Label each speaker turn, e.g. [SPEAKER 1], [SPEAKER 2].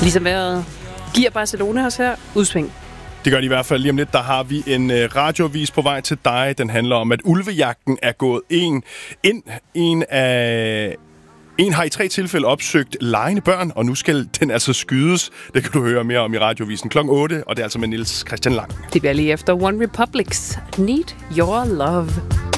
[SPEAKER 1] Ligesom vejret giver Barcelona os her udsving.
[SPEAKER 2] Det gør de i hvert fald. Lige om lidt, der har vi en radioavis på vej til dig. Den handler om, at ulvejagten er gået En har i 3 tilfælde opsøgt legende børn, og nu skal den altså skydes. Det kan du høre mere om i radiovisen kl. 8, og det er altså med Niels Christian Lang.
[SPEAKER 1] Det bliver lige efter One Republic's Need Your Love.